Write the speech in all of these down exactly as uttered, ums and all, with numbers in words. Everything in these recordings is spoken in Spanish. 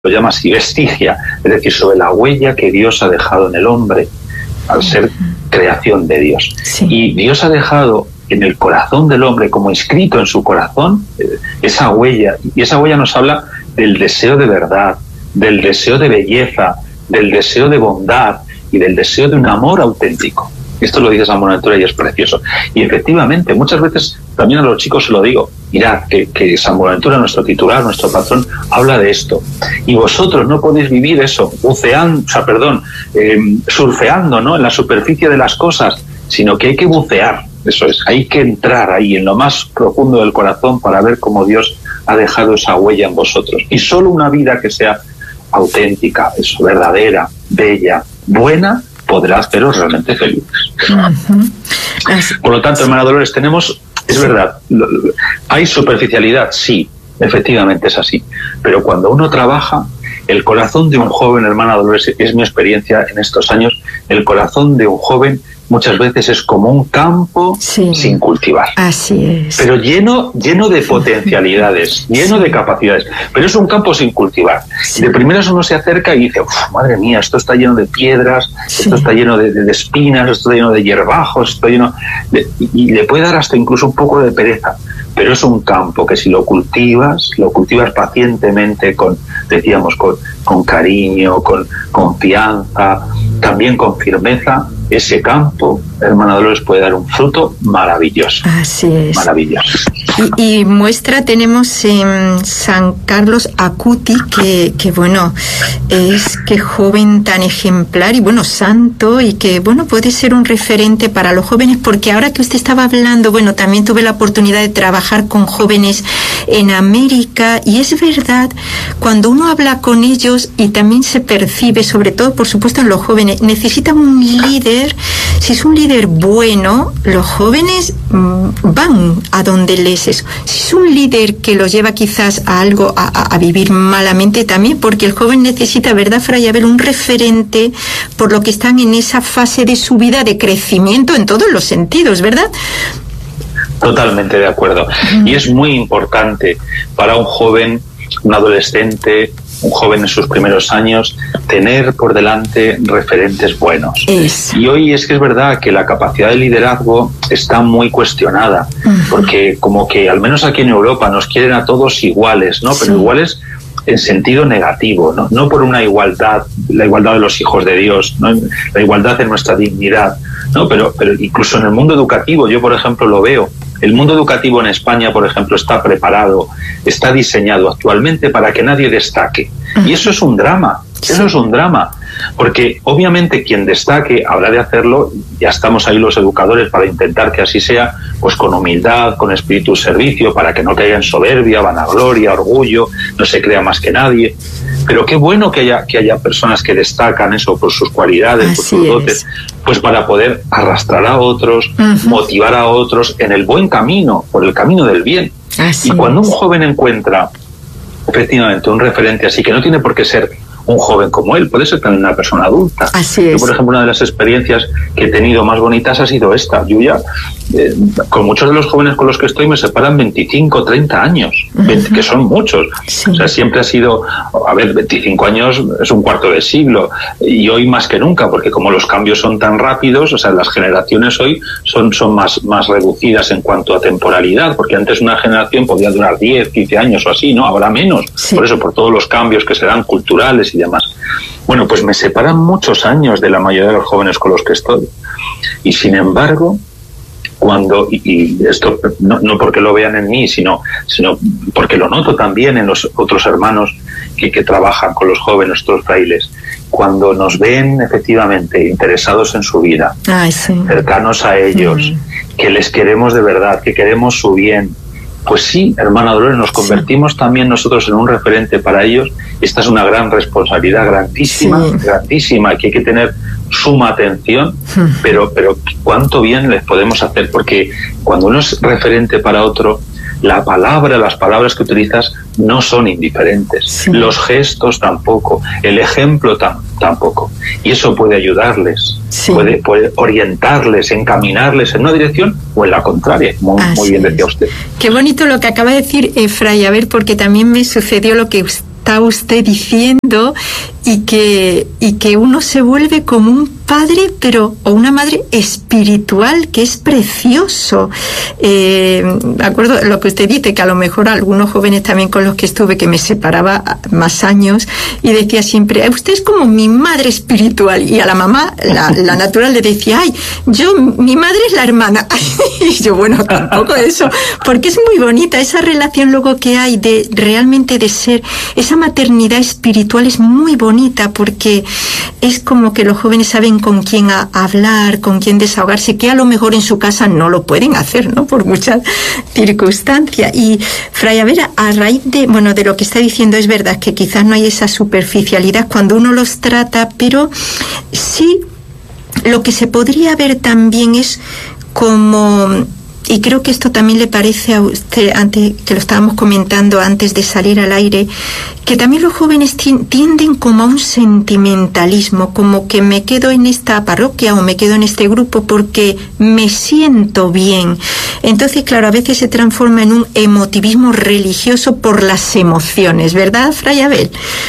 lo llama así, vestigia, es decir, sobre la huella que Dios ha dejado en el hombre al ser creación de Dios. Sí. Y Dios ha dejado en el corazón del hombre, como escrito en su corazón, esa huella, y esa huella nos habla del deseo de verdad, del deseo de belleza, del deseo de bondad y del deseo de un amor auténtico. Esto lo dice San Buenaventura y es precioso. Y efectivamente, muchas veces también a los chicos se lo digo, mirad, que, que San Buenaventura, nuestro titular, nuestro patrón, habla de esto. Y vosotros no podéis vivir eso, buceando, o sea, perdón, eh, surfeando, ¿no?, en la superficie de las cosas, sino que hay que bucear, eso es, hay que entrar ahí en lo más profundo del corazón para ver cómo Dios ha dejado esa huella en vosotros. Y solo una vida que sea auténtica, eso, verdadera, bella, buena, podrá haceros realmente felices. Uh-huh. Por lo tanto, hermana Dolores, tenemos, es sí. verdad, hay superficialidad, sí, efectivamente es así, pero cuando uno trabaja, el corazón de un joven, hermana Dolores, es mi experiencia en estos años, el corazón de un joven muchas veces es como un campo sí. sin cultivar. Así es. Pero lleno, lleno de potencialidades, lleno sí. de capacidades. Pero es un campo sin cultivar. Sí. De primeras uno se acerca y dice, madre mía, esto está lleno de piedras, sí. esto está lleno de, de, de espinas, esto está lleno de hierbajos, esto está lleno de... Y le puede dar hasta incluso un poco de pereza. Pero es un campo que si lo cultivas, lo cultivas pacientemente, con, decíamos, con, con cariño, con confianza, también con firmeza, ese campo, hermana Dolores, puede dar un fruto maravilloso. Así es. Maravilloso. Y, y muestra tenemos en San Carlos Acuti, que, que bueno, es que joven tan ejemplar y bueno, santo, y que bueno, puede ser un referente para los jóvenes, porque ahora que usted estaba hablando, bueno, también tuve la oportunidad de trabajar con jóvenes en América, y es verdad, cuando uno habla con ellos y también se percibe, sobre todo por supuesto en los jóvenes, necesitan un líder. Si es un líder bueno, los jóvenes mmm, van a donde les es. Si es un líder que los lleva quizás a algo, a, a, a vivir malamente también, porque el joven necesita, ¿verdad, Fray Abel?, un referente por lo que están en esa fase de su vida de crecimiento en todos los sentidos, ¿verdad? Totalmente de acuerdo. Uh-huh. Y es muy importante para un joven, un adolescente, un joven en sus primeros años, tener por delante referentes buenos. Es. Y hoy es que es verdad que la capacidad de liderazgo está muy cuestionada, uh-huh. porque como que al menos aquí en Europa nos quieren a todos iguales, ¿no? Pero sí. iguales en sentido negativo, ¿no? No por una igualdad, la igualdad de los hijos de Dios, ¿no? La igualdad de nuestra dignidad, ¿no? Pero, pero incluso en el mundo educativo, yo por ejemplo lo veo. El mundo educativo en España, por ejemplo, está preparado, está diseñado actualmente para que nadie destaque. Y eso es un drama, eso es un drama. Porque obviamente quien destaque habrá de hacerlo, ya estamos ahí los educadores para intentar que así sea, pues con humildad, con espíritu de servicio, para que no caiga en soberbia, vanagloria, orgullo, no se crea más que nadie. Pero qué bueno que haya, que haya personas que destacan eso por sus cualidades, así por sus dotes, pues para poder arrastrar a otros, uh-huh. motivar a otros en el buen camino, por el camino del bien. Así y cuando es. un joven encuentra efectivamente un referente así, que no tiene por qué ser un joven como él, puede ser también una persona adulta. Así es. Yo, por ejemplo, una de las experiencias que he tenido más bonitas ha sido esta. Yo ya, eh, con muchos de los jóvenes con los que estoy me separan veinticinco, treinta años, uh-huh. veinte, que son muchos. Sí. O sea, siempre ha sido, a ver, veinticinco años es un cuarto de siglo, y hoy más que nunca, porque como los cambios son tan rápidos, o sea, las generaciones hoy son, son más, más reducidas en cuanto a temporalidad, porque antes una generación podía durar diez, quince años o así, ¿no? Ahora menos. Sí. Por eso, por todos los cambios que se dan culturales y demás. Bueno, pues me separan muchos años de la mayoría de los jóvenes con los que estoy. Y sin embargo, cuando, y, y esto no, no porque lo vean en mí, sino, sino porque lo noto también en los otros hermanos que, que trabajan con los jóvenes, otros frailes, cuando nos ven efectivamente interesados en su vida, Ay, sí. cercanos a ellos, mm. que les queremos de verdad, que queremos su bien, pues sí, hermana Dolores, nos convertimos sí. también nosotros en un referente para ellos. Esta es una gran responsabilidad, grandísima, sí. grandísima, que hay que tener suma atención, hmm. pero, pero cuánto bien les podemos hacer, porque cuando uno es referente para otro, la palabra, las palabras que utilizas no son indiferentes, sí. los gestos tampoco, el ejemplo tam, tampoco, y eso puede ayudarles, sí. puede, puede orientarles, encaminarles en una dirección o en la contraria, muy, muy bien decía usted. Qué bonito lo que acaba de decir eh, Fray Abel, porque también me sucedió lo que usted está usted diciendo y que, y que uno se vuelve como un padre, pero o una madre espiritual, que es precioso. Eh, de acuerdo lo que usted dice, que a lo mejor algunos jóvenes también con los que estuve, que me separaba más años, y decía siempre, usted es como mi madre espiritual, y a la mamá, la, la natural, le decía, ay, yo, mi madre es la hermana. Y yo, bueno, tampoco eso, porque es muy bonita esa relación luego que hay de realmente de ser, esa maternidad espiritual es muy bonita, porque es como que los jóvenes saben con quién a, hablar, con quién desahogarse, que a lo mejor en su casa no lo pueden hacer, ¿no? Por muchas circunstancias. Y Fray Abel, a raíz de, bueno, de lo que está diciendo, es verdad que quizás no hay esa superficialidad cuando uno los trata, pero sí lo que se podría ver también es como, y creo que esto también le parece a usted, antes que lo estábamos comentando antes de salir al aire, que también los jóvenes tienden como a un sentimentalismo, como que me quedo en esta parroquia o me quedo en este grupo porque me siento bien. Entonces, claro, a veces se transforma en un emotivismo religioso por las emociones, ¿verdad, Fray Abel?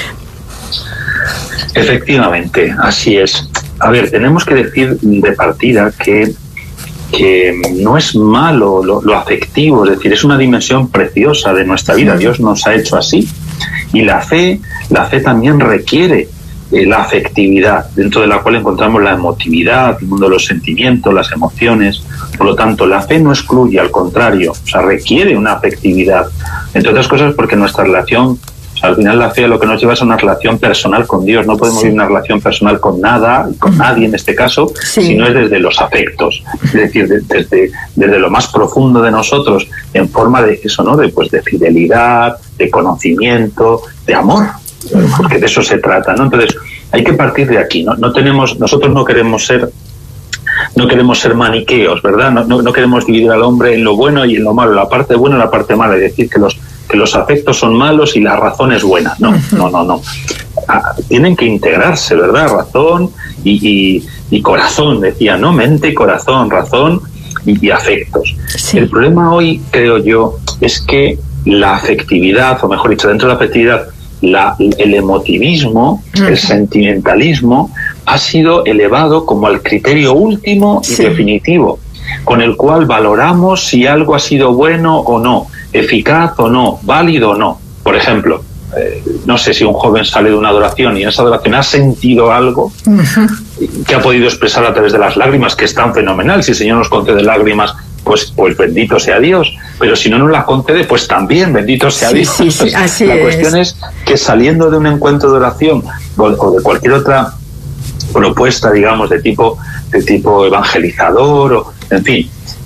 Efectivamente, así es. A ver, tenemos que decir de partida que que no es malo lo, lo afectivo, es decir, es una dimensión preciosa de nuestra vida. Dios nos ha hecho así, y la fe, la fe también requiere eh, la afectividad, dentro de la cual encontramos la emotividad, el mundo de los sentimientos, las emociones. Por lo tanto, la fe no excluye, al contrario, o sea, requiere una afectividad, entre otras cosas porque nuestra relación, al final la fe lo que nos lleva es a una relación personal con Dios. No podemos sí. vivir una relación personal con nada, con nadie en este caso, sí. si no es desde los afectos, es decir, de, desde, desde lo más profundo de nosotros, en forma de eso, ¿no? De, pues, de fidelidad, de conocimiento, de amor, porque de eso se trata, ¿no? Entonces, hay que partir de aquí, ¿no? No tenemos, nosotros no queremos ser no queremos ser maniqueos, ¿verdad? No, no, no queremos dividir al hombre en lo bueno y en lo malo, la parte buena y la parte mala, y decir que los que los afectos son malos y la razón es buena. No, no, no, no. Ah, tienen que integrarse, ¿verdad? Razón y, y, y corazón, decía, ¿no? Mente, corazón, razón y, y afectos. Sí. El problema hoy, creo yo, es que la afectividad, o mejor dicho, dentro de la afectividad, la, el emotivismo, uh-huh. el sentimentalismo, ha sido elevado como al criterio último y sí. definitivo, con el cual valoramos si algo ha sido bueno o no, eficaz o no, válido o no. Por ejemplo, eh, no sé si un joven sale de una adoración y en esa adoración ha sentido algo uh-huh. que ha podido expresar a través de las lágrimas, que es tan fenomenal. Si el Señor nos concede lágrimas, pues, pues bendito sea Dios. Pero si no nos las concede, pues también bendito sea sí, Dios. Sí, sí, así la es. Cuestión es que saliendo de un encuentro de oración o, o de cualquier otra propuesta, digamos, de tipo, de tipo evangelizador, o, en fin,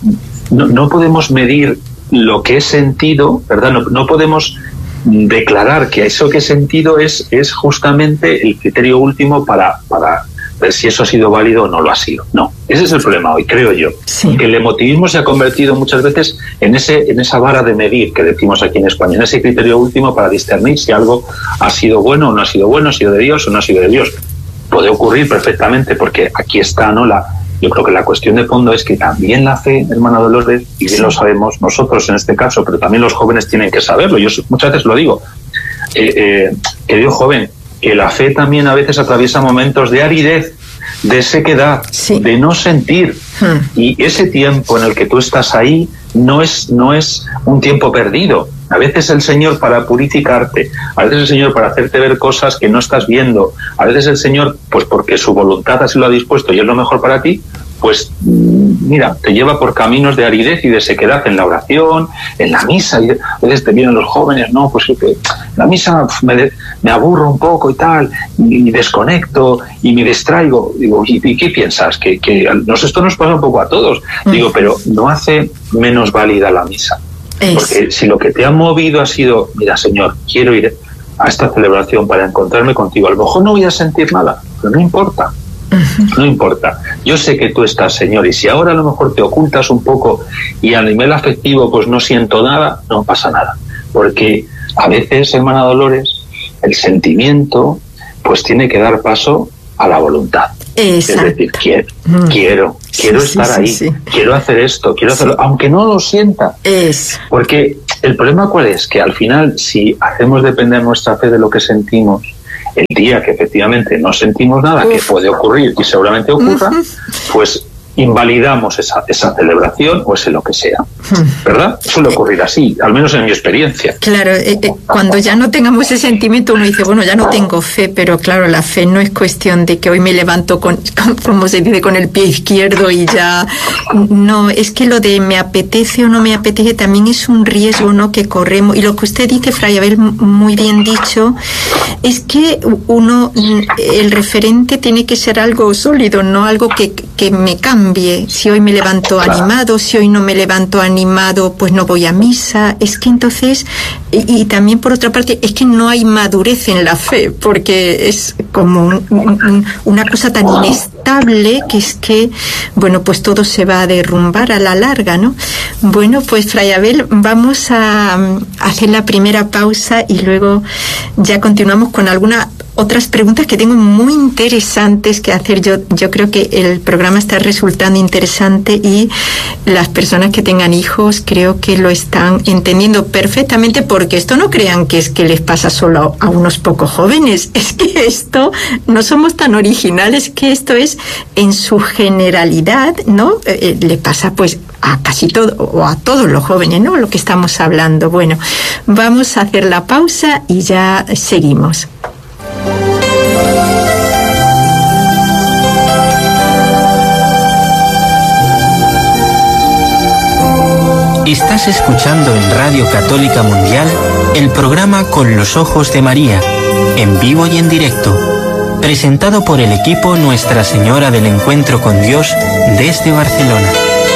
no, no podemos medir lo que he sentido, ¿verdad? No, no podemos declarar que eso que he sentido es, es justamente el criterio último para, para ver si eso ha sido válido o no lo ha sido. No, ese es el problema hoy, creo yo. Sí. Que el emotivismo se ha convertido muchas veces en ese en esa vara de medir que decimos aquí en España, en ese criterio último para discernir si algo ha sido bueno o no ha sido bueno, ha sido de Dios o no ha sido de Dios. Puede ocurrir perfectamente, porque aquí está, ¿no? La Yo creo que la cuestión de fondo es que también la fe, hermana Dolores, y bien lo sabemos nosotros en este caso, pero también los jóvenes tienen que saberlo. Yo muchas veces lo digo, eh, eh, querido joven, que la fe también a veces atraviesa momentos de aridez, de sequedad, sí. de no sentir. Hmm. Y ese tiempo en el que tú estás ahí no es, no es un tiempo perdido. A veces el Señor para purificarte, a veces el Señor para hacerte ver cosas que no estás viendo, a veces el Señor, pues porque su voluntad así lo ha dispuesto y es lo mejor para ti, pues mira, te lleva por caminos de aridez y de sequedad en la oración, en la misa. Y a veces te vienen los jóvenes, no, pues que la misa me, me aburro un poco y tal, y, y desconecto y me distraigo. Digo, ¿y, y qué piensas? Que, que nos, esto nos pasa un poco a todos. Mm. Digo, pero no hace menos válida la misa. Es. Porque si lo que te ha movido ha sido, mira, Señor, quiero ir a esta celebración para encontrarme contigo, a lo mejor no voy a sentir nada, pero no importa. No importa, yo sé que tú estás, Señor, y si ahora a lo mejor te ocultas un poco y a nivel afectivo pues no siento nada, no pasa nada, porque a veces, hermana Dolores, el sentimiento pues tiene que dar paso a la voluntad. Exacto. Es decir, quiero, mm. quiero, quiero sí, estar sí, ahí, sí, sí. quiero hacer esto, quiero hacerlo, sí. aunque no lo sienta. Es. Porque el problema ¿cuál es? Que al final, si hacemos depender nuestra fe de lo que sentimos, el día que efectivamente no sentimos nada, Uf. que puede ocurrir y seguramente ocurra, uh-huh. pues invalidamos esa, esa celebración o ese lo que sea, ¿verdad? Suele ocurrir así, al menos en mi experiencia. Claro, eh, eh, cuando ya no tengamos ese sentimiento uno dice, bueno, ya no tengo fe, pero claro, la fe no es cuestión de que hoy me levanto con, como se dice, con el pie izquierdo y ya... No, es que lo de me apetece o no me apetece también es un riesgo, ¿no?, que corremos. Y lo que usted dice, Fray Abel, muy bien dicho, es que uno, el referente tiene que ser algo sólido, no algo que, que me cambie. Si hoy me levanto animado, si hoy no me levanto animado, pues no voy a misa. Es que entonces, y, y también por otra parte, es que no hay madurez en la fe, porque es como un, un, una cosa tan inestable que es que, bueno, pues todo se va a derrumbar a la larga, ¿no? Bueno, pues Fray Abel, vamos a hacer la primera pausa y luego ya continuamos con alguna otras preguntas que tengo muy interesantes que hacer. Yo, yo creo que el programa está resultando interesante y las personas que tengan hijos creo que lo están entendiendo perfectamente, porque esto no crean que es que les pasa solo a unos pocos jóvenes, es que esto no somos tan originales, que esto es en su generalidad, ¿no? Eh, le pasa pues a casi todo o a todos los jóvenes, ¿no? Lo que estamos hablando. Bueno, vamos a hacer la pausa y ya seguimos. Estás escuchando en Radio Católica Mundial el programa Con los Ojos de María, en vivo y en directo, presentado por el equipo Nuestra Señora del Encuentro con Dios desde Barcelona.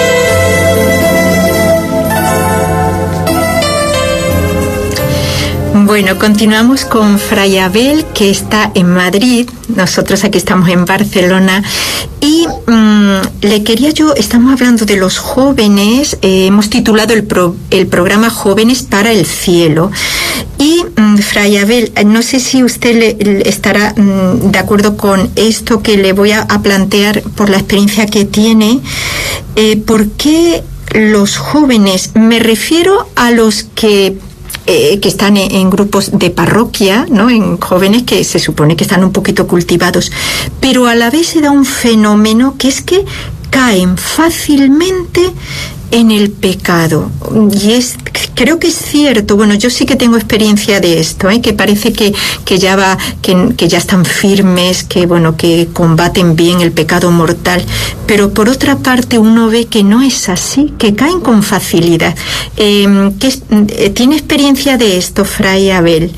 Bueno, continuamos con Fray Abel, que está en Madrid. Nosotros aquí estamos en Barcelona. Y mmm, le quería yo, estamos hablando de los jóvenes, eh, hemos titulado el, pro, el programa Jóvenes para el Cielo. Y, mmm, Fray Abel, no sé si usted le, le estará mmm, de acuerdo con esto que le voy a, a plantear por la experiencia que tiene. Eh, ¿Por qué los jóvenes, me refiero a los que... Eh, que están en, en grupos de parroquia, ¿no?, en jóvenes que se supone que están un poquito cultivados, pero a la vez se da un fenómeno que es que caen fácilmente en el pecado? Y es, creo que es cierto, bueno, yo sí que tengo experiencia de esto, ¿eh? que parece que, que ya va, que, que ya están firmes, que bueno, que combaten bien el pecado mortal, pero por otra parte uno ve que no es así, que caen con facilidad. Eh, ¿qué, ¿Tiene experiencia de esto, Fray Abel?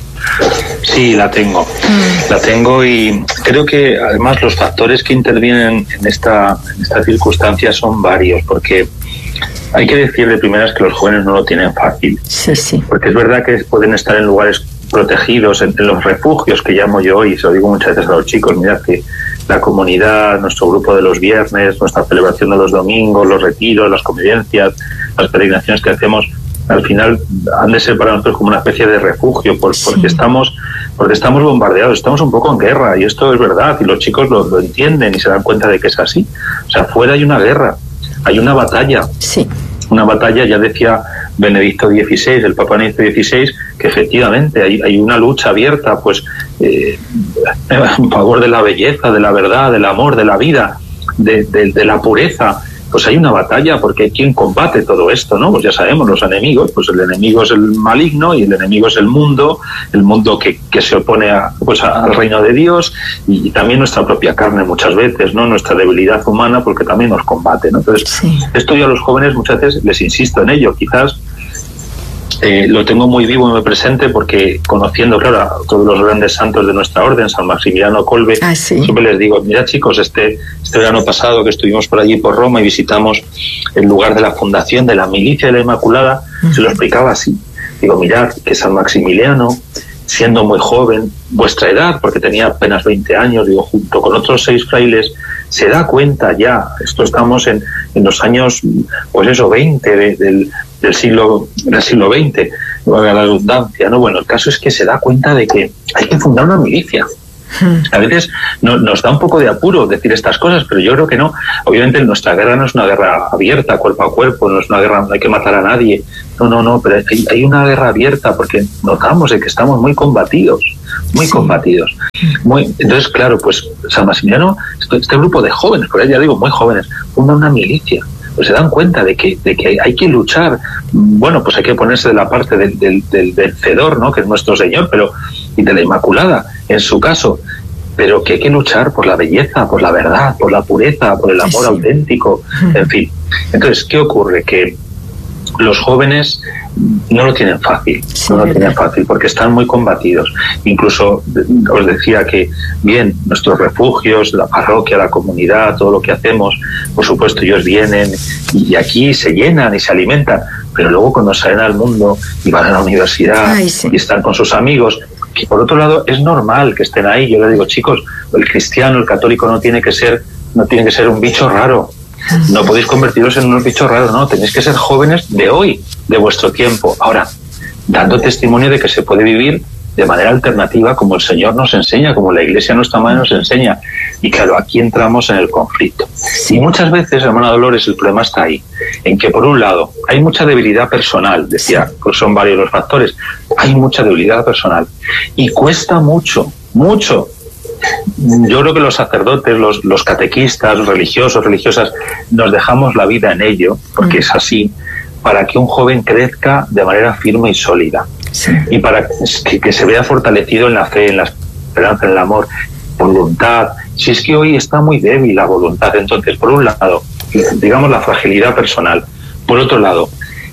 Sí, la tengo, mm. la tengo y creo que además los factores que intervienen en esta, en esta circunstancia son varios, porque hay que decir de primeras que los jóvenes no lo tienen fácil. Sí, sí. Porque es verdad que pueden estar en lugares protegidos, en, en los refugios que llamo yo, y se lo digo muchas veces a los chicos, mirad que la comunidad, nuestro grupo de los viernes, nuestra celebración de los domingos, los retiros, las convivencias, las peregrinaciones que hacemos, al final han de ser para nosotros como una especie de refugio, por, sí. porque estamos porque estamos bombardeados, estamos un poco en guerra, y esto es verdad, y los chicos lo, lo entienden y se dan cuenta de que es así. O sea, fuera hay una guerra, hay una batalla. Sí. Una batalla, ya decía Benedicto dieciséis, el Papa Benedicto dieciséis, que efectivamente hay, hay una lucha abierta, pues, eh, en favor de la belleza, de la verdad, del amor, de la vida, de, de, de la pureza. Pues hay una batalla, porque hay quien combate todo esto, ¿no? Pues ya sabemos, los enemigos, pues el enemigo es el maligno y el enemigo es el mundo, el mundo que, que se opone a, pues a, al reino de Dios, y, y también nuestra propia carne muchas veces, ¿no? Nuestra debilidad humana, porque también nos combate, ¿no? Entonces, sí. esto yo a los jóvenes muchas veces les insisto en ello, quizás eh, lo tengo muy vivo y muy presente, porque conociendo, claro, a todos los grandes santos de nuestra orden, San Maximiliano Kolbe, ah, ¿sí? siempre les digo, mira chicos, este, este verano pasado que estuvimos por allí por Roma y visitamos el lugar de la fundación de la Milicia de la Inmaculada, uh-huh. se lo explicaba así. Digo, mirad que San Maximiliano, siendo muy joven, vuestra edad, porque tenía apenas veinte años, digo, junto con otros seis frailes, se da cuenta ya, esto estamos en, en los años, pues eso, veinte de, del, del siglo del siglo veinte, la redundancia, ¿no? Bueno, el caso es que se da cuenta de que hay que fundar una milicia, A veces no, nos da un poco de apuro decir estas cosas, pero yo creo que no. Obviamente nuestra guerra no es una guerra abierta, cuerpo a cuerpo, no es una guerra, no hay que matar a nadie. No, no, no, pero hay, hay una guerra abierta porque notamos de que estamos muy combatidos, muy sí. combatidos. Muy, entonces, claro, pues San Maximiliano, este, este grupo de jóvenes, porque ya digo, muy jóvenes, funda una milicia. Pues se dan cuenta de que, de que hay que luchar. Bueno, pues hay que ponerse de la parte del, del, del vencedor, ¿no? Que es nuestro Señor, pero y de la Inmaculada, en su caso, pero que hay que luchar por la belleza, por la verdad, por la pureza, por el amor sí. auténtico, en fin. Entonces, ¿qué ocurre? Que los jóvenes no lo tienen fácil, sí, no lo tienen fácil porque están muy combatidos. Incluso os decía que, bien, nuestros refugios, la parroquia, la comunidad, todo lo que hacemos, por supuesto ellos vienen y aquí se llenan y se alimentan, pero luego cuando salen al mundo y van a la universidad Ay, sí. y están con sus amigos, que por otro lado es normal que estén ahí. Yo les digo, chicos, el cristiano, el católico no tiene que ser, no tiene que ser un bicho raro. No podéis convertiros en unos bichos raros, no, tenéis que ser jóvenes de hoy, de vuestro tiempo. Ahora, dando testimonio de que se puede vivir de manera alternativa como el Señor nos enseña, como la Iglesia nuestra madre nos enseña. Y claro, aquí entramos en el conflicto. Y muchas veces, hermana Dolores, el problema está ahí, en que por un lado hay mucha debilidad personal, decía, pues son varios los factores, hay mucha debilidad personal y cuesta mucho, mucho. Yo creo que los sacerdotes, los, los catequistas, los religiosos, religiosas, nos dejamos la vida en ello, porque mm. es así, para que un joven crezca de manera firme y sólida. Sí. Y para que, que se vea fortalecido en la fe, en la esperanza, en el amor, voluntad. Si es que hoy está muy débil la voluntad, entonces, por un lado, digamos la fragilidad personal. Por otro lado,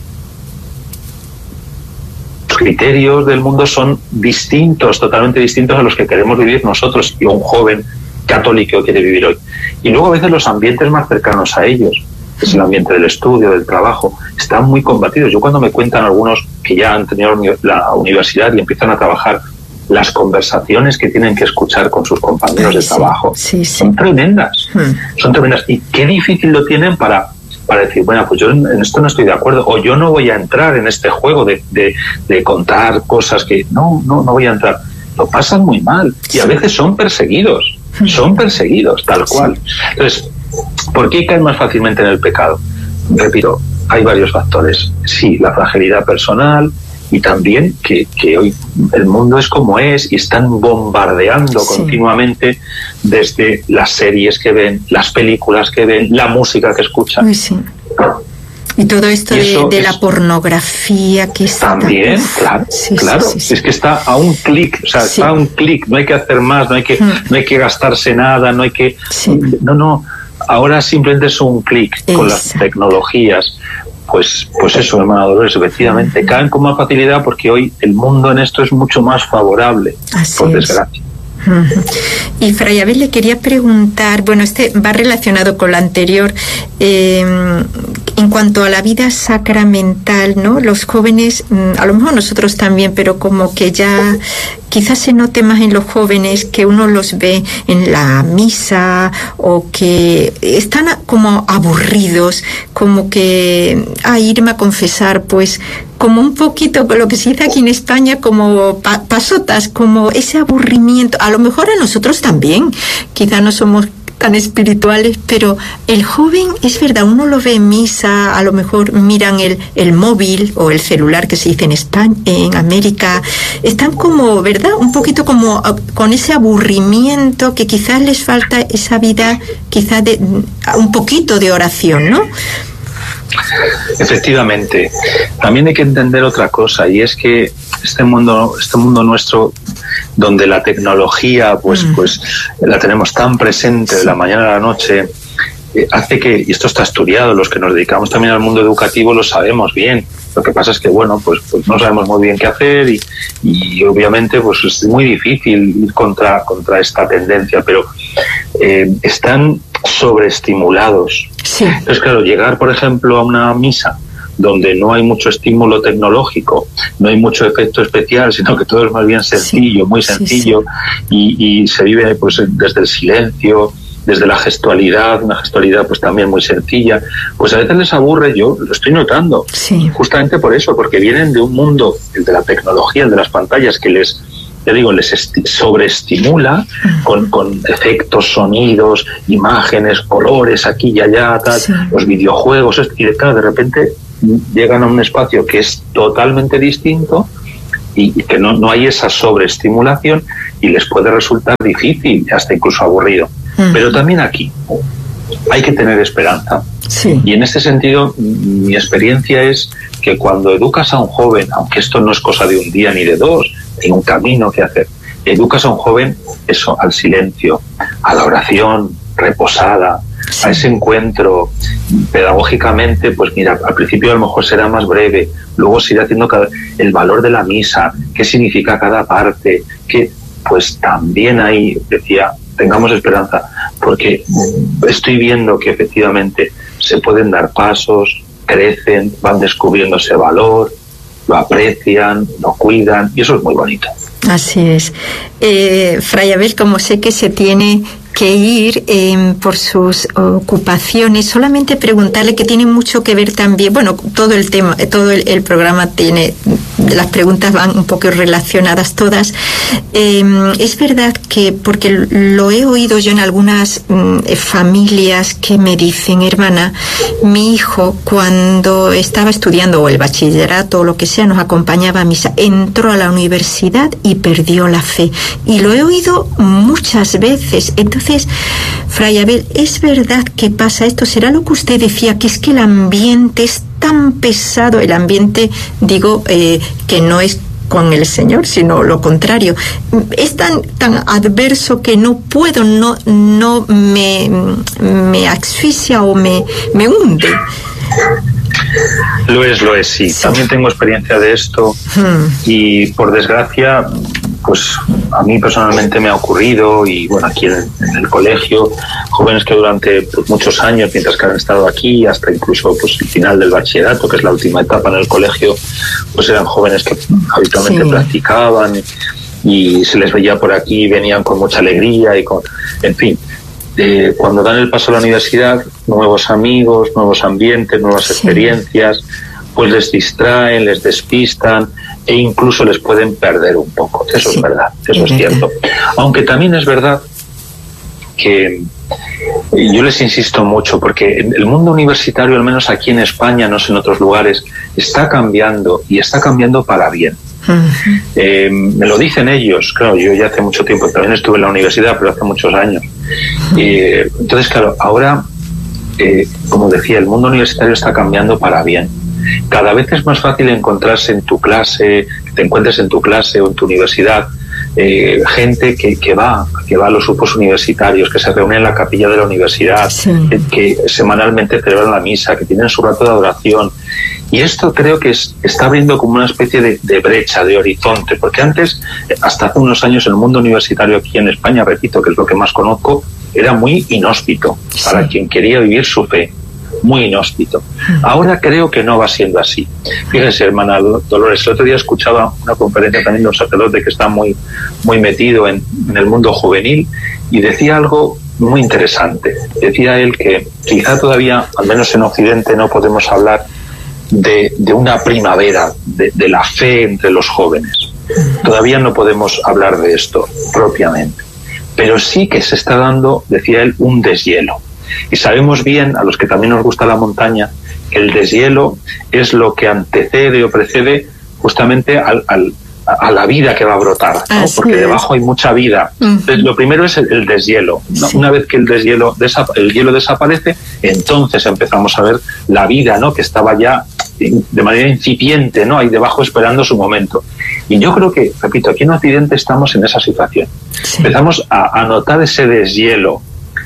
criterios del mundo son distintos, totalmente distintos a los que queremos vivir nosotros y un joven católico quiere vivir hoy. Y luego a veces los ambientes más cercanos a ellos, que es el ambiente del estudio, del trabajo, están muy combatidos. Yo cuando me cuentan algunos que ya han tenido la universidad y empiezan a trabajar, las conversaciones que tienen que escuchar con sus compañeros Ay, de trabajo sí, sí, sí. son tremendas, hmm. son tremendas. Y qué difícil lo tienen para para decir, bueno, pues yo en esto no estoy de acuerdo, o yo no voy a entrar en este juego de, de, de contar cosas que no, no, no voy a entrar. Lo pasan muy mal y a veces son perseguidos, son perseguidos, tal cual. Entonces, ¿por qué caen más fácilmente en el pecado? Repito, hay varios factores. Sí, la fragilidad personal y también que, que hoy el mundo es como es y están bombardeando sí. continuamente desde las series que ven, las películas que ven, la música que escuchan. Uy, sí. Y todo esto y de, de es, la pornografía que está... También, claro, sí, claro. Sí, sí, sí. Es que está a un clic, o sea, sí. está a un clic, no hay que hacer más, no hay que, mm. no hay que gastarse nada, no hay que... Sí. No, no, ahora simplemente es un clic con las tecnologías. Pues, pues eso, hermana Dolores, efectivamente, caen con más facilidad porque hoy el mundo en esto es mucho más favorable, Así por desgracia. Es. Y Fray Abel, le quería preguntar, bueno, este va relacionado con lo anterior, eh, en cuanto a la vida sacramental, ¿no? Los jóvenes, a lo mejor nosotros también, pero como que ya quizás se note más en los jóvenes que uno los ve en la misa o que están como aburridos, como que a irme a confesar, pues como un poquito lo que se dice aquí en España, como pa- pasotas, como ese aburrimiento. A lo mejor a nosotros también, quizás no somos tan espirituales, pero el joven, es verdad, uno lo ve en misa, a lo mejor miran el, el móvil o el celular que se dice en España, en América, están como, ¿verdad? Un poquito como con ese aburrimiento que quizás les falta esa vida, quizás de un poquito de oración, ¿no? Efectivamente. También hay que entender otra cosa, y es que este mundo, este mundo nuestro, donde la tecnología pues, mm. pues la tenemos tan presente de la mañana a la noche, eh, hace que, y esto está estudiado, los que nos dedicamos también al mundo educativo lo sabemos bien. Lo que pasa es que, bueno, pues, pues no sabemos muy bien qué hacer y, y obviamente pues es muy difícil ir contra, contra esta tendencia, pero eh, están sobreestimulados. Sí. Entonces, claro, llegar, por ejemplo, a una misa donde no hay mucho estímulo tecnológico, no hay mucho efecto especial, sino que todo es más bien sencillo, sí. muy sencillo, sí, sí. Y, y se vive pues desde el silencio, desde la gestualidad, una gestualidad pues también muy sencilla, pues a veces les aburre, yo lo estoy notando, sí. justamente por eso, porque vienen de un mundo, el de la tecnología, el de las pantallas, que les ya digo, les esti- sobreestimula con, con efectos, sonidos, imágenes, colores aquí y allá, tal, sí. los videojuegos, y de, claro, de repente llegan a un espacio que es totalmente distinto y, y que no, no hay esa sobreestimulación y les puede resultar difícil, hasta incluso aburrido. Uh-huh. Pero también aquí hay que tener esperanza. Sí. Y en este sentido, mi experiencia es que cuando educas a un joven, aunque esto no es cosa de un día ni de dos, hay un camino que hacer, educas a un joven eso, al silencio, a la oración reposada, sí. a ese encuentro pedagógicamente, pues mira, al principio a lo mejor será más breve, luego se irá haciendo cada, el valor de la misa, qué significa cada parte, que pues también ahí, decía, tengamos esperanza, porque estoy viendo que efectivamente se pueden dar pasos, crecen, van descubriendo ese valor, lo aprecian, lo cuidan, y eso es muy bonito. Así es. Eh, Fray Abel, como sé que se tiene que ir eh, por sus ocupaciones, solamente preguntarle, que tiene mucho que ver también, bueno, todo el tema, todo el, el programa tiene, las preguntas van un poco relacionadas todas. Eh, es verdad que, porque lo he oído yo en algunas mm, familias que me dicen, hermana, mi hijo cuando estaba estudiando o el bachillerato o lo que sea, nos acompañaba a misa, entró a la universidad y perdió la fe. Y lo he oído muchas veces. Entonces, Fray Abel, ¿es verdad que pasa esto? ¿Será lo que usted decía, que es que el ambiente es tan pesado? El ambiente, digo, eh, que no es con el Señor, sino lo contrario. Es tan, tan adverso que no puedo, no, no me, me asfixia o me, me hunde. Lo es, lo es, sí. sí. También tengo experiencia de esto hmm. y, por desgracia, pues a mí personalmente me ha ocurrido, y bueno, aquí en, en el colegio, jóvenes que durante pues, muchos años, mientras que han estado aquí, hasta incluso pues el final del bachillerato, que es la última etapa en el colegio, pues eran jóvenes que habitualmente sí. practicaban y, y se les veía por aquí, venían con mucha alegría y con, en fin. Eh, cuando dan el paso a la universidad, nuevos amigos, nuevos ambientes, nuevas sí. experiencias, pues les distraen, les despistan e incluso les pueden perder un poco. Eso sí, es verdad, eso es, es cierto. Aunque también es verdad que yo les insisto mucho, porque el mundo universitario, al menos aquí en España, no sé en otros lugares, está cambiando y está cambiando para bien. Uh-huh. Eh, me lo dicen ellos, claro, yo ya hace mucho tiempo, también estuve en la universidad, pero hace muchos años. Uh-huh. Eh, entonces, claro, ahora, eh, como decía, el mundo universitario está cambiando para bien. Cada vez es más fácil encontrarse en tu clase, que te encuentres en tu clase o en tu universidad, eh, gente que, que va, que va a los grupos universitarios, que se reúnen en la capilla de la universidad, sí. que, que semanalmente celebran la misa, que tienen su rato de adoración. Y esto creo que es, está abriendo como una especie de, de brecha, de horizonte, porque antes, hasta hace unos años, el mundo universitario aquí en España, repito, que es lo que más conozco, era muy inhóspito sí. para quien quería vivir su fe. Muy inhóspito. Ahora creo que no va siendo así. Fíjense, hermana Dolores, el otro día escuchaba una conferencia también de un sacerdote que está muy, muy metido en, en el mundo juvenil, y decía algo muy interesante. Decía él que quizá todavía, al menos en Occidente, no podemos hablar de, de una primavera de, de la fe entre los jóvenes. Todavía no podemos hablar de esto propiamente. Pero sí que se está dando, decía él, un deshielo. Y sabemos bien, a los que también nos gusta la montaña, que el deshielo es lo que antecede o precede justamente al, al, a la vida que va a brotar, ¿no? Porque es. Debajo hay mucha vida. Uh-huh. Entonces, lo primero es el, el deshielo, ¿no? Sí. Una vez que el deshielo desa- el hielo desaparece, entonces empezamos a ver la vida, ¿no? Que estaba ya de manera incipiente, ¿no? Ahí debajo esperando su momento. Y yo creo que, repito, aquí en Occidente estamos en esa situación. Sí. Empezamos a, a notar ese deshielo.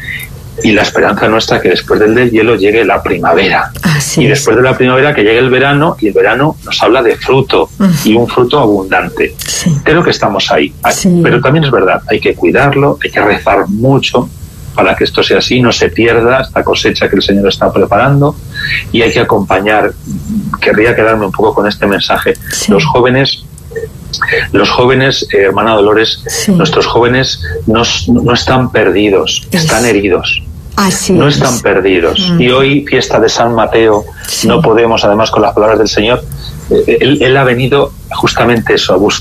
Y la esperanza nuestra que después del deshielo llegue la primavera. Así y después es. de la primavera que llegue el verano, y el verano nos habla de fruto, uh-huh. y un fruto abundante. Sí. Creo que estamos ahí. Sí. Pero también es verdad, hay que cuidarlo, hay que rezar mucho para que esto sea así, no se pierda esta cosecha que el Señor está preparando, y hay que acompañar. Querría quedarme un poco con este mensaje. Sí. Los jóvenes... Los jóvenes, eh, hermana Dolores, sí. nuestros jóvenes no, no están perdidos, es. están heridos. Así no es. están perdidos. Mm. Y hoy, fiesta de San Mateo, sí. no podemos, además con las palabras del Señor, eh, él, él ha venido justamente eso, a buscar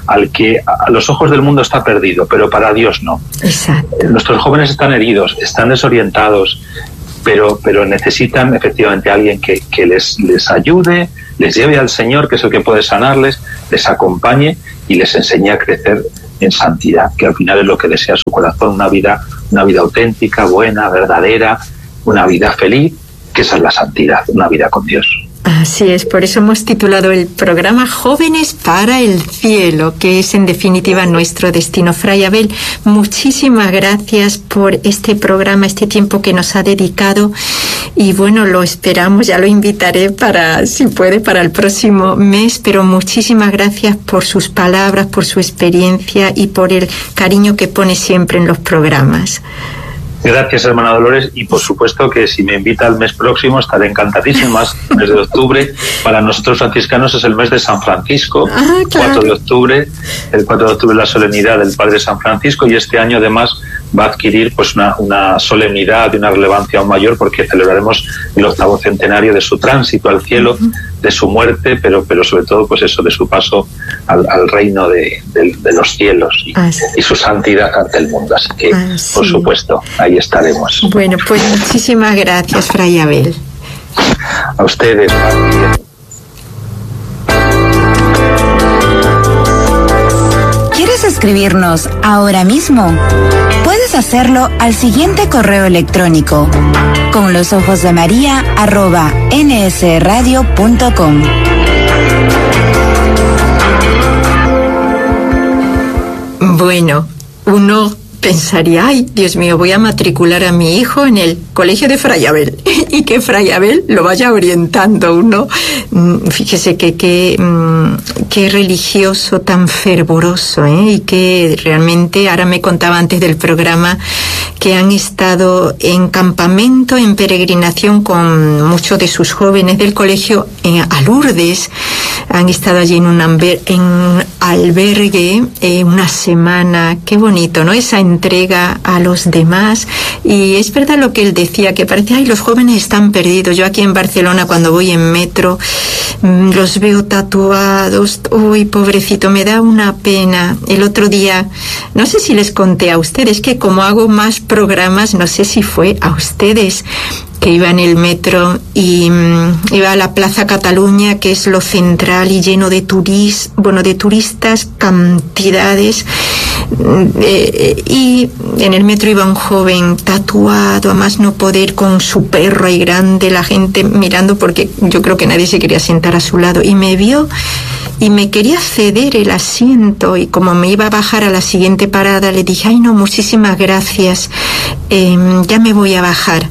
al que a los ojos del mundo está perdido, pero para Dios no. Exacto. Nuestros jóvenes están heridos, están desorientados, pero, pero necesitan efectivamente a alguien que, que les, les ayude, les lleve al Señor, que es el que puede sanarles, les acompañe y les enseñe a crecer en santidad, que al final es lo que desea su corazón, una vida, una vida auténtica, buena, verdadera, una vida feliz, que esa es la santidad, una vida con Dios. Así es, por eso hemos titulado el programa Jóvenes para el Cielo, que es en definitiva nuestro destino. Fray Abel, muchísimas gracias por este programa, este tiempo que nos ha dedicado, y bueno, lo esperamos, ya lo invitaré para, si puede, para el próximo mes, pero muchísimas gracias por sus palabras, por su experiencia y por el cariño que pone siempre en los programas. Gracias, hermana Dolores, y por supuesto que si me invita al mes próximo estaré encantadísimo. Más el mes de octubre para nosotros franciscanos es el mes de San Francisco. Ah, claro. cuatro de octubre, el cuatro de octubre es la solemnidad del Padre San Francisco, y este año además va a adquirir pues una, una solemnidad y una relevancia aún mayor, porque celebraremos el octavo centenario de su tránsito al cielo, uh-huh. de su muerte, pero pero sobre todo pues eso, de su paso al, al reino de, de, de los cielos y, ah, sí. y su santidad ante el mundo. Así que, ah, sí. por supuesto, ahí estaremos. Bueno, pues muchísimas gracias, Fray Abel. A ustedes. ¿Quieres escribirnos ahora mismo? Puedes hacerlo al siguiente correo electrónico: con los ojos de María arroba nsradio punto com. Bueno, uno pensaría, ay, Dios mío, voy a matricular a mi hijo en el colegio de Fray Abel y que Fray Abel lo vaya orientando uno. Fíjese que qué que religioso tan fervoroso, ¿eh? Y que realmente, ahora me contaba antes del programa que han estado en campamento, en peregrinación con muchos de sus jóvenes del colegio eh, a Lourdes. Han estado allí en un, amber, en un albergue eh, una semana. Qué bonito, ¿no? Esa entrega a los demás. Y es verdad lo que él decía, que parece, ay, los jóvenes están perdidos. Yo aquí en Barcelona, cuando voy en metro, mmm, los veo tatuados. Uy, pobrecito, me da una pena. El otro día, no sé si les conté a ustedes, que como hago más programas, no sé si fue a ustedes, que iba en el metro y um, iba a la Plaza Cataluña, que es lo central y lleno de turis, bueno, de turistas, cantidades. Eh, y en el metro iba un joven tatuado, a más no poder, con su perro ahí grande, la gente mirando, porque yo creo que nadie se quería sentar a su lado, y me vio y me quería ceder el asiento, y como me iba a bajar a la siguiente parada, le dije, ay no, muchísimas gracias, eh, ya me voy a bajar.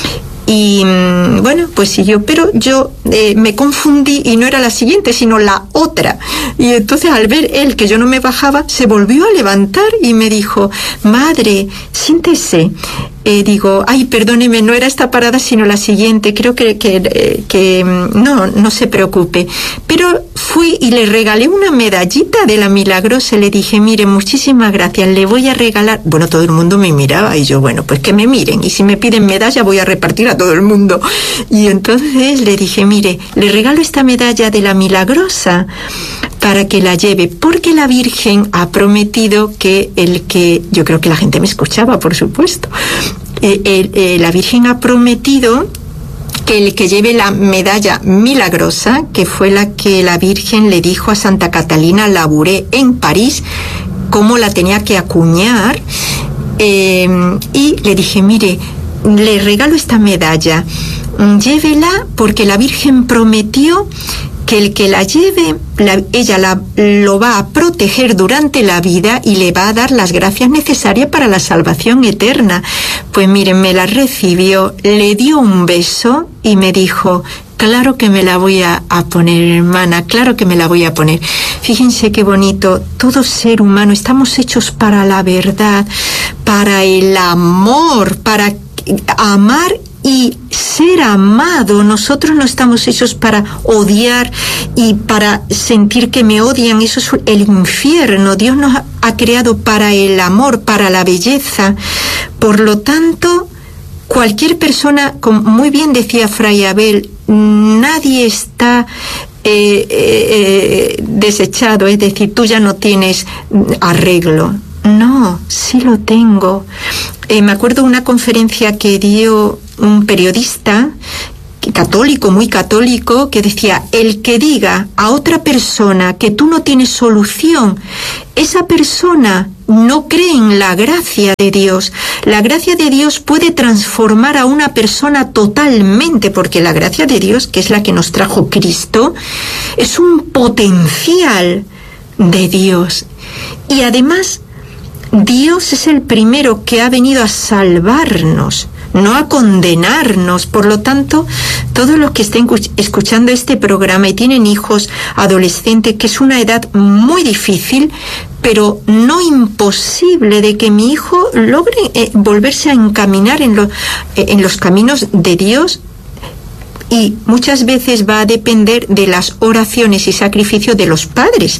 Y bueno, pues sí, yo, pero yo eh, me confundí y no era la siguiente, sino la otra. Y entonces, al ver él que yo no me bajaba, se volvió a levantar y me dijo, madre, siéntese. Eh, digo, ay, perdóneme, no era esta parada, sino la siguiente. Creo que, que, eh, que no, no se preocupe. Pero fui y le regalé una medallita de la Milagrosa. Le dije, mire, muchísimas gracias, le voy a regalar. Bueno, todo el mundo me miraba y yo, bueno, pues que me miren. Y si me piden medalla, voy a repartir a todo el mundo. Y entonces le dije, mire, le regalo esta medalla de la Milagrosa para que la lleve, porque la Virgen ha prometido que el que, yo creo que la gente me escuchaba, por supuesto, eh, eh, eh, la Virgen ha prometido que el que lleve la medalla milagrosa, que fue la que la Virgen le dijo a Santa Catalina Labouré en París, cómo la tenía que acuñar, eh, y le dije, mire, le regalo esta medalla, llévela porque la Virgen prometió que el que la lleve, la, ella la, lo va a proteger durante la vida y le va a dar las gracias necesarias para la salvación eterna. Pues miren, me la recibió, le dio un beso y me dijo, claro que me la voy a, a poner, hermana, claro que me la voy a poner. Fíjense qué bonito, todo ser humano, estamos hechos para la verdad, para el amor, para amar y ser amado. Nosotros no estamos hechos para odiar y para sentir que me odian. Eso es el infierno. Dios nos ha creado para el amor, para la belleza. Por lo tanto, cualquier persona, como muy bien decía Fray Abel, nadie está eh, eh, desechado, es decir, tú ya no tienes arreglo. No, sí lo tengo. Eh, me acuerdo de una conferencia que dio un periodista católico, muy católico, que decía: el que diga a otra persona que tú no tienes solución, esa persona no cree en la gracia de Dios. La gracia de Dios puede transformar a una persona totalmente, porque la gracia de Dios, que es la que nos trajo Cristo, es un potencial de Dios. Y además, Dios es el primero que ha venido a salvarnos, no a condenarnos. Por lo tanto, todos los que estén escuchando este programa y tienen hijos adolescentes, que es una edad muy difícil, pero no imposible, de que mi hijo logre eh, volverse a encaminar en, lo, eh, en los caminos de Dios, y muchas veces va a depender de las oraciones y sacrificios de los padres.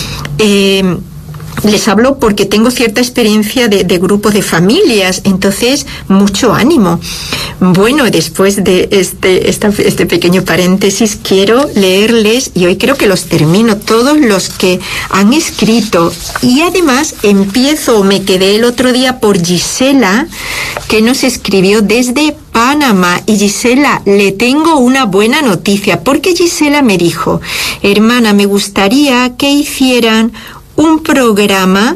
Eh, Les hablo porque tengo cierta experiencia de, de grupos de familias, entonces mucho ánimo. Bueno, después de este, esta, este pequeño paréntesis, quiero leerles, y hoy creo que los termino, todos los que han escrito. Y además empiezo, me quedé el otro día por Gisela, que nos escribió desde Panamá. Y Gisela, le tengo una buena noticia, porque Gisela me dijo: hermana, me gustaría que hicieran un programa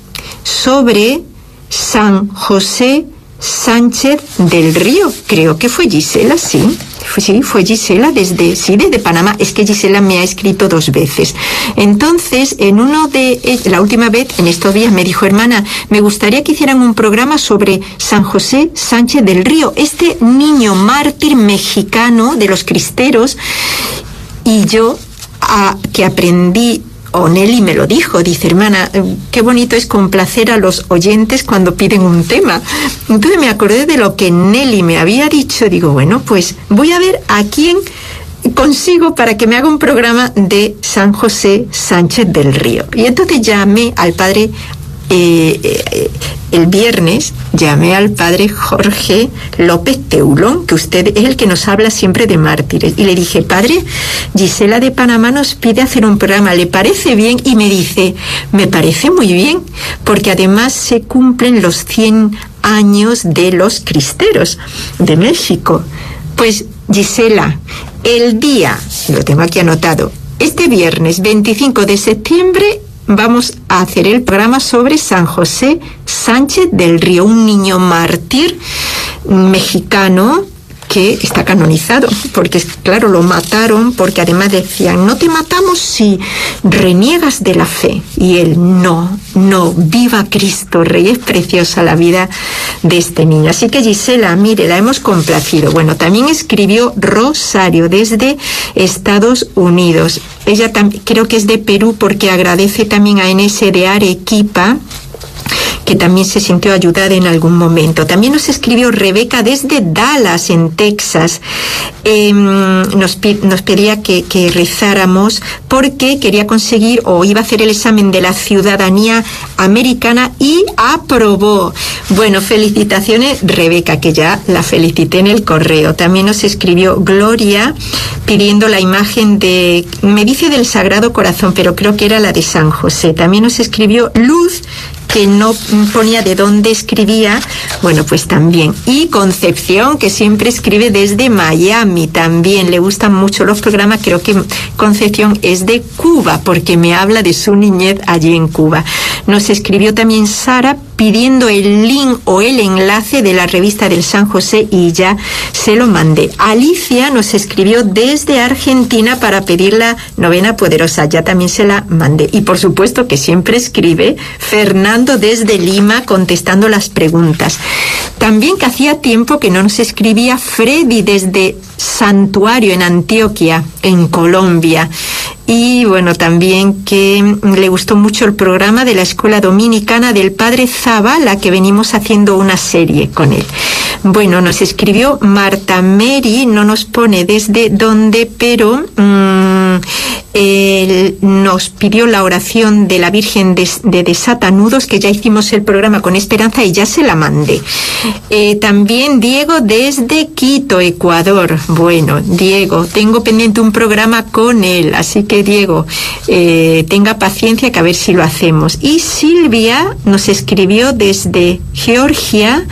sobre San José Sánchez del Río. Creo que fue Gisela, sí. Sí, fue Gisela desde, sí, desde Panamá. Es que Gisela me ha escrito dos veces. Entonces, en uno de, la última vez, en estos días, me dijo: hermana, me gustaría que hicieran un programa sobre San José Sánchez del Río, este niño mártir mexicano de los cristeros. Y yo, a, que aprendí, o Nelly me lo dijo, dice: hermana, qué bonito es complacer a los oyentes cuando piden un tema. Entonces me acordé de lo que Nelly me había dicho. Digo, bueno, pues voy a ver a quién consigo para que me haga un programa de San José Sánchez del Río. Y entonces llamé al padre, eh, eh, el viernes, llamé al padre Jorge López Teulón, que usted es el que nos habla siempre de mártires, y le dije: padre, Gisela de Panamá nos pide hacer un programa, ¿le parece bien? Y me dice: me parece muy bien, porque además se cumplen los cien años de los cristeros de México. Pues Gisela, el día, lo tengo aquí anotado, este viernes veinticinco de septiembre vamos a hacer el programa sobre San José Sánchez del Río, un niño mártir mexicano que está canonizado, porque claro, lo mataron porque además decían: no te matamos si reniegas de la fe. Y él: no, no, viva Cristo Rey. Es preciosa la vida de este niño. Así que Gisela, mire, la hemos complacido. Bueno, también escribió Rosario desde Estados Unidos. Ella también, creo que es de Perú, porque agradece también a N S de Arequipa, que también se sintió ayudada en algún momento. También nos escribió Rebeca desde Dallas, en Texas. Eh, nos, nos pedía que, que rezáramos porque quería conseguir, o iba a hacer el examen de la ciudadanía americana, y aprobó. Bueno, felicitaciones, Rebeca, que ya la felicité en el correo. También nos escribió Gloria pidiendo la imagen de, me dice del Sagrado Corazón, pero creo que era la de San José. También nos escribió Luz, que no ponía de dónde escribía. Bueno, pues también. Y Concepción, que siempre escribe desde Miami, también le gustan mucho los programas. Creo que Concepción es de Cuba, porque me habla de su niñez allí en Cuba. Nos escribió también Sara pidiendo el link o el enlace de la revista del San José, y ya se lo mandé. Alicia nos escribió desde Argentina para pedir la novena poderosa, ya también se la mandé. Y por supuesto que siempre escribe Fernando desde Lima contestando las preguntas. También, que hacía tiempo que no nos escribía, Freddy desde Santuario en Antioquia, en Colombia. Y bueno, también que le gustó mucho el programa de la Escuela Dominicana del Padre Zavala, que venimos haciendo una serie con él. Bueno, nos escribió Marta Mary, no nos pone desde dónde, pero mmm, eh, nos pidió la oración de la Virgen de, de Desatanudos, que ya hicimos el programa con Esperanza y ya se la mandé. Eh, también Diego desde Quito, Ecuador. Bueno, Diego, tengo pendiente un programa con él, así que Diego, eh, tenga paciencia que a ver si lo hacemos. Y Silvia nos escribió desde Georgia,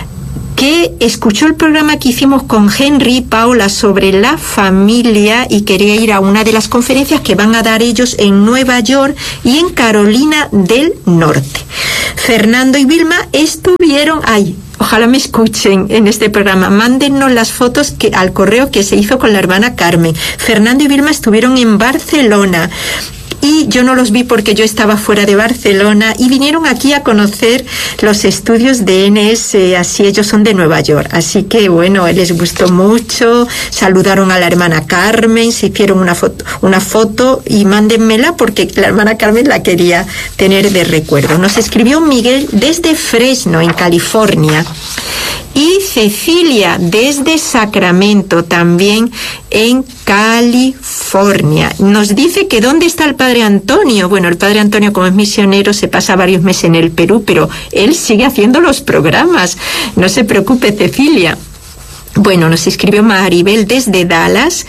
que escuchó el programa que hicimos con Henry y Paula sobre la familia y quería ir a una de las conferencias que van a dar ellos en Nueva York y en Carolina del Norte. Fernando y Vilma estuvieron ahí. Ojalá me escuchen en este programa. Mándennos las fotos que, al correo que se hizo con la hermana Carmen. Fernando y Vilma estuvieron en Barcelona. Y yo no los vi porque yo estaba fuera de Barcelona y vinieron aquí a conocer los estudios de N S, así ellos son de Nueva York. Así que bueno, les gustó mucho, saludaron a la hermana Carmen, se hicieron una foto, una foto y mándenmela porque la hermana Carmen la quería tener de recuerdo. Nos escribió Miguel desde Fresno, en California. Y Cecilia desde Sacramento, también en California. Nos dice que ¿dónde está el Padre Antonio? Bueno, el Padre Antonio, como es misionero, se pasa varios meses en el Perú, pero él sigue haciendo los programas. No se preocupe, Cecilia. Bueno, nos escribió Maribel desde Dallas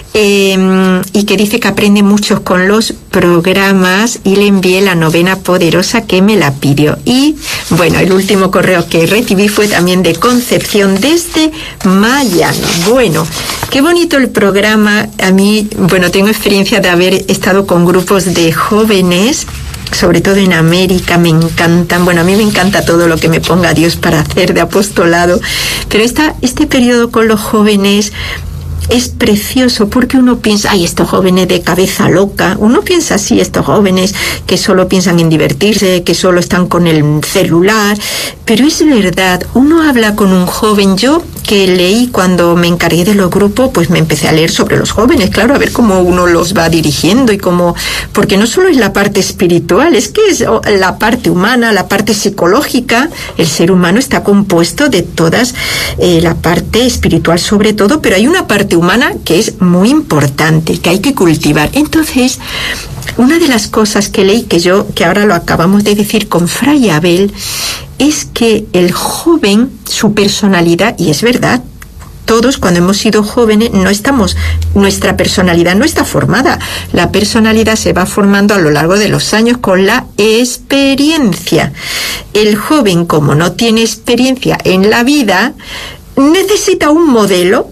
eh, y que dice que aprende mucho con los programas y le envié la novena poderosa que me la pidió. Y bueno, el último correo que recibí fue también de Concepción desde Miami. Bueno, qué bonito el programa. A mí, bueno, tengo experiencia de haber estado con grupos de jóvenes, sobre todo en América, me encantan. Bueno, a mí me encanta todo lo que me ponga Dios para hacer de apostolado, pero esta, este periodo con los jóvenes es precioso porque uno piensa, ay, estos jóvenes de cabeza loca, uno piensa así, estos jóvenes que solo piensan en divertirse, que solo están con el celular, pero es verdad, uno habla con un joven. Yo que leí cuando me encargué de los grupos, pues me empecé a leer sobre los jóvenes, claro, a ver cómo uno los va dirigiendo y cómo, porque no solo es la parte espiritual, es que es la parte humana, la parte psicológica. El ser humano está compuesto de todas, eh, la parte espiritual sobre todo, pero hay una parte humana que es muy importante, que hay que cultivar. Entonces, una de las cosas que leí, que yo, que ahora lo acabamos de decir con Fray Abel, es que el joven, su personalidad, y es verdad, todos cuando hemos sido jóvenes no estamos, nuestra personalidad no está formada. La personalidad se va formando a lo largo de los años con la experiencia. El joven, como no tiene experiencia en la vida, necesita un modelo.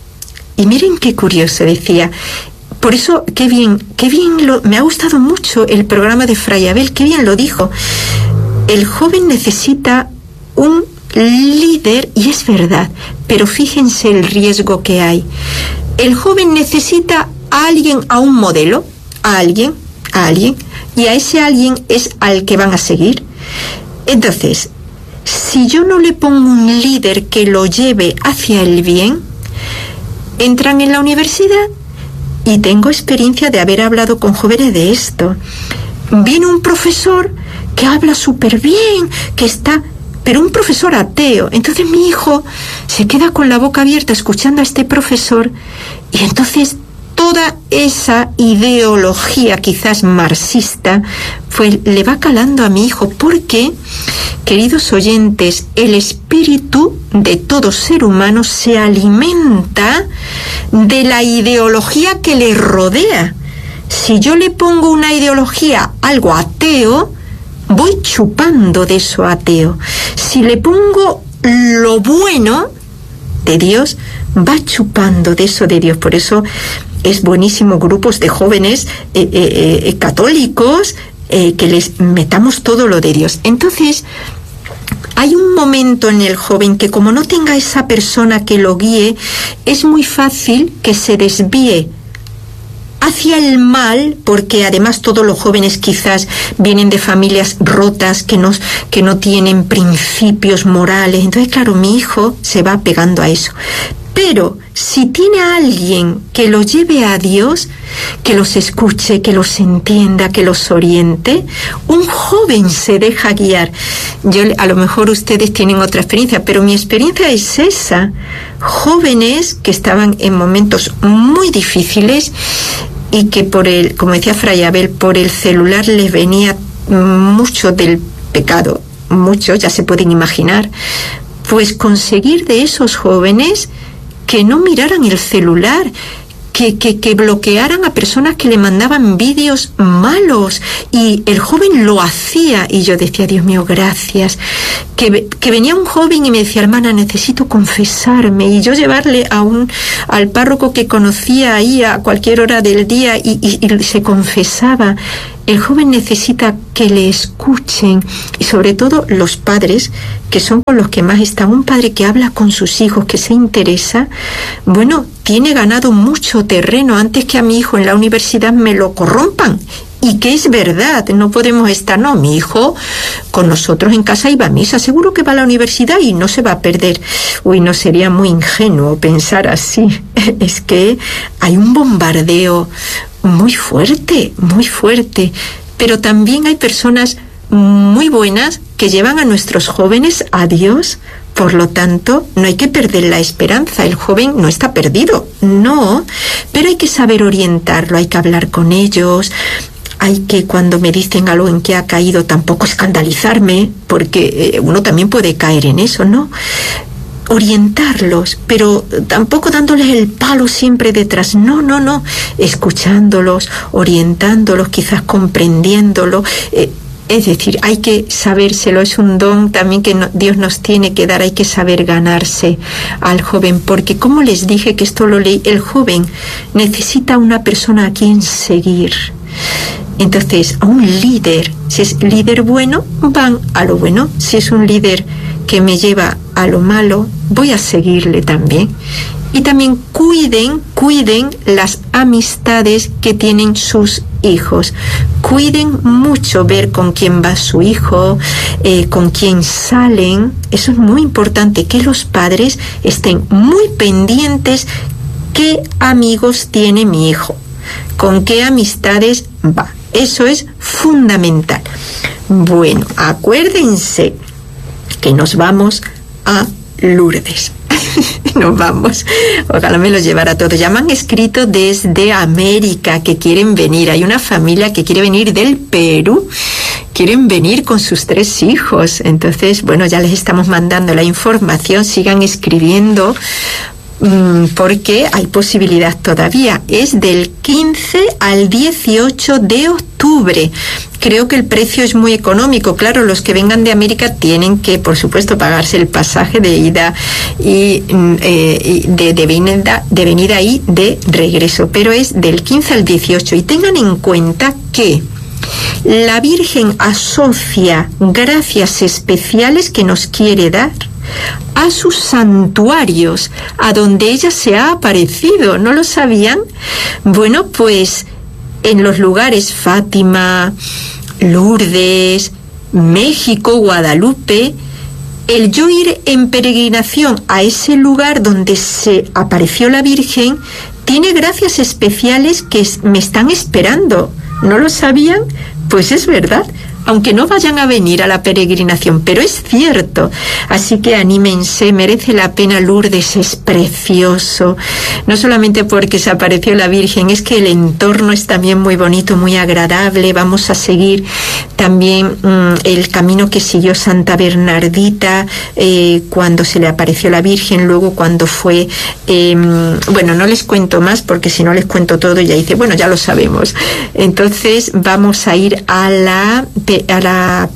Y miren qué curioso, decía. Por eso, qué bien, qué bien, lo, me ha gustado mucho el programa de Fray Abel, qué bien lo dijo. El joven necesita un líder, y es verdad, pero fíjense el riesgo que hay. El joven necesita a alguien, a un modelo, a alguien, a alguien, y a ese alguien es al que van a seguir. Entonces, si yo no le pongo un líder que lo lleve hacia el bien, entran en la universidad, y tengo experiencia de haber hablado con jóvenes de esto. Viene un profesor que habla súper bien, que está, pero un profesor ateo. Entonces mi hijo se queda con la boca abierta escuchando a este profesor, y entonces toda esa ideología quizás marxista pues le va calando a mi hijo, porque, queridos oyentes, el espíritu de todo ser humano se alimenta de la ideología que le rodea. Si yo le pongo una ideología, algo ateo, voy chupando de eso ateo. Si le pongo lo bueno de Dios, va chupando de eso de Dios. Por eso es buenísimo grupos de jóvenes eh, eh, eh, católicos, eh, que les metamos todo lo de Dios. Entonces, hay un momento en el joven que, como no tenga esa persona que lo guíe, es muy fácil que se desvíe hacia el mal, porque además todos los jóvenes quizás vienen de familias rotas, que no, que no tienen principios morales. Entonces, claro, mi hijo se va pegando a eso. Pero si tiene a alguien que lo lleve a Dios, que los escuche, que los entienda, que los oriente, un joven se deja guiar. Yo, a lo mejor ustedes tienen otra experiencia, pero mi experiencia es esa. Jóvenes que estaban en momentos muy difíciles, y que por el, como decía Fray Abel, por el celular les venía mucho del pecado, mucho, ya se pueden imaginar, pues conseguir de esos jóvenes que no miraran el celular, Que, que, que bloquearan a personas que le mandaban vídeos malos, y el joven lo hacía, y yo decía, Dios mío, gracias, que, que venía un joven y me decía, hermana, necesito confesarme, y yo llevarle a un al párroco que conocía ahí a cualquier hora del día, y, y, y se confesaba. El joven necesita que le escuchen, y sobre todo los padres, que son con los que más están. Un padre que habla con sus hijos, que se interesa, bueno, tiene ganado mucho terreno antes que a mi hijo en la universidad me lo corrompan. Y que es verdad, no podemos estar, no, mi hijo con nosotros en casa iba a misa, seguro que va a la universidad y no se va a perder. Uy, no, sería muy ingenuo pensar así. Es que hay un bombardeo muy fuerte, muy fuerte, pero también hay personas muy buenas que llevan a nuestros jóvenes a Dios. Por lo tanto, no hay que perder la esperanza. El joven no está perdido, no, pero hay que saber orientarlo, hay que hablar con ellos. Hay que, cuando me dicen algo en que ha caído, tampoco escandalizarme, porque uno también puede caer en eso, ¿no? Orientarlos, pero tampoco dándoles el palo siempre detrás. No, no, no. Escuchándolos, orientándolos, quizás comprendiéndolo. Eh, es decir, hay que sabérselo. Es un don también que no, Dios nos tiene que dar. Hay que saber ganarse al joven, porque como les dije, que esto lo leí, el joven necesita una persona a quien seguir. Entonces, a un líder, si es líder bueno, van a lo bueno. Si es un líder que me lleva a lo malo, voy a seguirle también. Y también cuiden, cuiden las amistades que tienen sus hijos. Cuiden mucho ver con quién va su hijo, eh, con quién salen. Eso es muy importante, que los padres estén muy pendientes qué amigos tiene mi hijo, con qué amistades va. Eso es fundamental. Bueno, acuérdense que nos vamos a Lourdes. Nos vamos. Ojalá me los llevara todos. Ya me han escrito desde América que quieren venir. Hay una familia que quiere venir del Perú. Quieren venir con sus tres hijos. Entonces, bueno, ya les estamos mandando la información. Sigan escribiendo, porque hay posibilidad todavía. Es del quince al dieciocho de octubre. Creo que el precio es muy económico. Claro, los que vengan de América tienen que, por supuesto, pagarse el pasaje de ida y eh, de, de, venida, de venida y de regreso. Pero es del quince al dieciocho. Y tengan en cuenta que la Virgen asocia gracias especiales que nos quiere dar a sus santuarios, a donde ella se ha aparecido. ¿No lo sabían? Bueno, pues en los lugares Fátima, Lourdes, México, Guadalupe, el yo ir en peregrinación a ese lugar donde se apareció la Virgen tiene gracias especiales que me están esperando. ¿No lo sabían? Pues es verdad, aunque no vayan a venir a la peregrinación, pero es cierto. Así que anímense, merece la pena. Lourdes es precioso, no solamente porque se apareció la Virgen, es que el entorno es también muy bonito, muy agradable. Vamos a seguir también mmm, el camino que siguió Santa Bernardita eh, cuando se le apareció la Virgen, luego cuando fue, eh, bueno, no les cuento más porque si no les cuento todo ya dice, bueno, ya lo sabemos. Entonces vamos a ir a la a la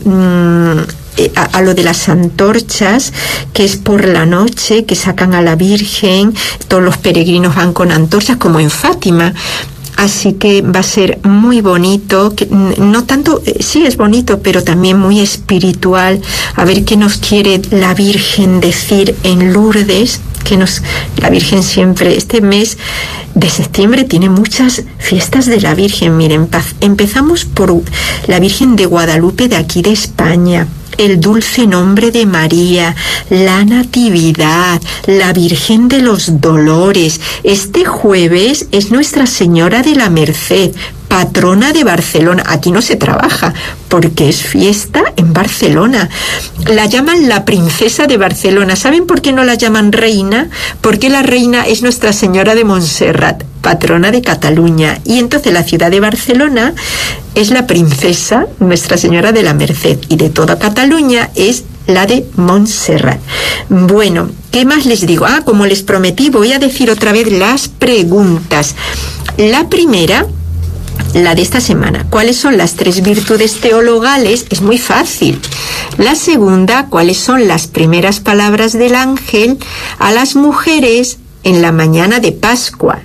a, a lo de las antorchas, que es por la noche, que sacan a la Virgen, todos los peregrinos van con antorchas como en Fátima. Así que va a ser muy bonito, que no tanto, sí es bonito, pero también muy espiritual. A ver qué nos quiere la Virgen decir en Lourdes, que nos, la Virgen siempre, este mes de septiembre tiene muchas fiestas de la Virgen. Miren, empezamos por la Virgen de Guadalupe de aquí de España, el dulce nombre de María, la Natividad, la Virgen de los Dolores. Este jueves es Nuestra Señora de la Merced, patrona de Barcelona. Aquí no se trabaja porque es fiesta en Barcelona. La llaman la princesa de Barcelona. ¿Saben por qué no la llaman reina? Porque la reina es Nuestra Señora de Montserrat. patrona de Cataluña. Y entonces la ciudad de Barcelona es la princesa Nuestra Señora de la Merced, y de toda Cataluña es la de Montserrat. Bueno, ¿qué más les digo? Ah, como les prometí, voy a decir otra vez las preguntas. La primera, la de esta semana, ¿cuáles son las tres virtudes teologales? Es muy fácil. La segunda, ¿cuáles son las primeras palabras del ángel a las mujeres en la mañana de Pascua?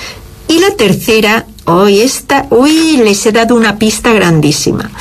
Y la tercera, hoy esta, uy, les he dado una pista grandísima.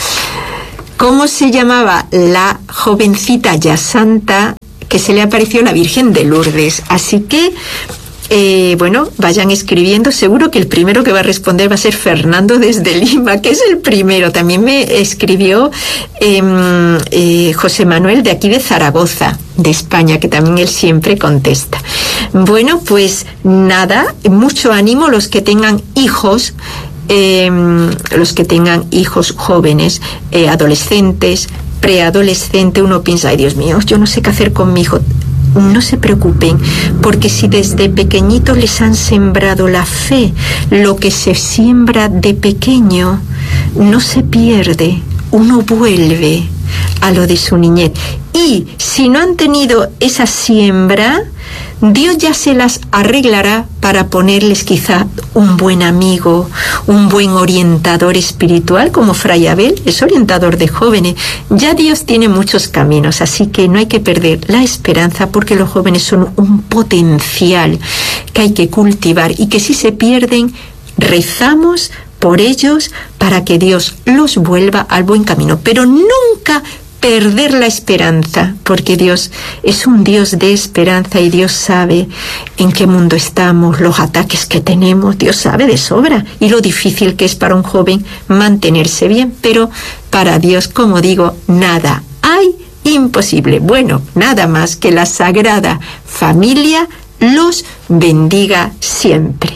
¿Cómo se llamaba la jovencita ya santa que se le apareció la Virgen de Lourdes? Así que, eh, bueno, vayan escribiendo. Seguro que el primero que va a responder va a ser Fernando desde Lima, que es el primero. También me escribió eh, eh, José Manuel de aquí de Zaragoza, de España, que también él siempre contesta. Bueno, pues nada, mucho ánimo los que tengan hijos. Eh, los que tengan hijos jóvenes, eh, adolescentes, preadolescente, uno piensa, ay Dios mío, yo no sé qué hacer con mi hijo. No se preocupen, porque si desde pequeñitos les han sembrado la fe, lo que se siembra de pequeño no se pierde, uno vuelve a lo de su niñez. Y si no han tenido esa siembra, Dios ya se las arreglará para ponerles quizá un buen amigo, un buen orientador espiritual, como Fray Abel, es orientador de jóvenes. Ya Dios tiene muchos caminos, así que no hay que perder la esperanza, porque los jóvenes son un potencial que hay que cultivar, y que si se pierden, rezamos por ellos para que Dios los vuelva al buen camino, pero nunca perder la esperanza, porque Dios es un Dios de esperanza, y Dios sabe en qué mundo estamos, los ataques que tenemos, Dios sabe de sobra, y lo difícil que es para un joven mantenerse bien, pero para Dios, como digo, nada hay imposible. Bueno, nada más, que la Sagrada Familia los bendiga siempre.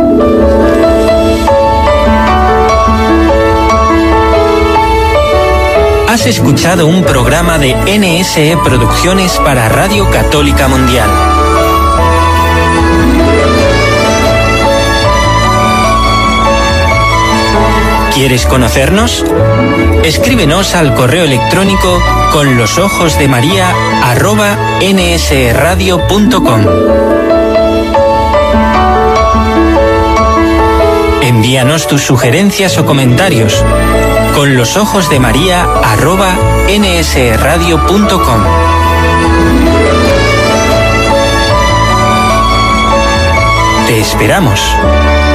Has escuchado un programa de N S E Producciones para Radio Católica Mundial. ¿Quieres conocernos? Escríbenos al correo electrónico con los ojos de María arroba nsradio punto com. Envíanos tus sugerencias o comentarios con los ojos de María arroba nsradio punto com. Te esperamos.